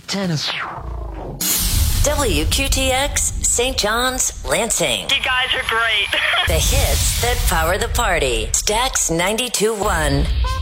tennis. WQTX, St. John's, Lansing. You guys are great. The hits that power the party. Stax 92.1.